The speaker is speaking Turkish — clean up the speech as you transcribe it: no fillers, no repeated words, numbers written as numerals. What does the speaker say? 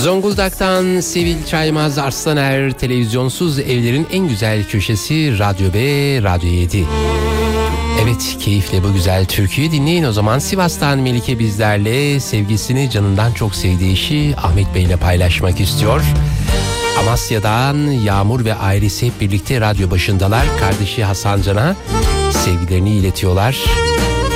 Zonguldak'tan Sevil Çaymaz Arslaner, televizyonsuz evlerin en güzel köşesi Radyo B, Radyo 7. Evet, keyifle bu güzel türküyü dinleyin o zaman. Sivas'tan Melike bizlerle sevgisini canından çok sevdiği eşi Ahmet Bey ile paylaşmak istiyor. Amasya'dan Yağmur ve ailesi hep birlikte radyo başındalar. Kardeşi Hasan Can'a sevgilerini iletiyorlar.